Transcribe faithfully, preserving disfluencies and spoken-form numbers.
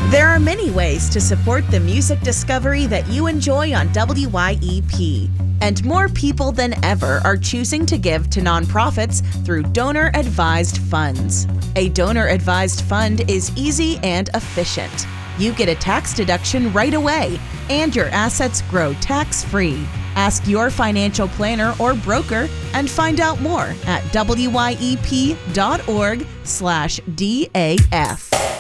There are many ways to support the music discovery that you enjoy on W Y E P, and more people than ever are choosing to give to nonprofits through donor-advised funds. A donor-advised fund is easy and efficient. You get a tax deduction right away, and your assets grow tax-free. Ask your financial planner or broker and find out more at W Y E P dot org slash D A F.